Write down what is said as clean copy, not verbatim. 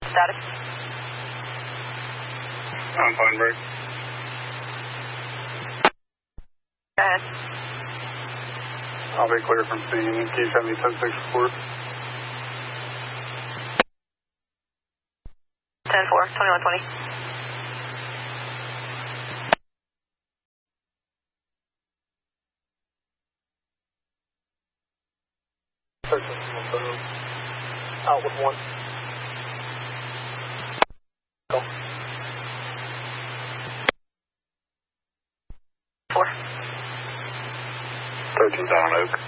Status? I'm Feinberg. Go ahead. I'll be clear from scene. Key 70-10-6-4. 10-4, 2120. Out with one. Go. 4. 13 down Oak.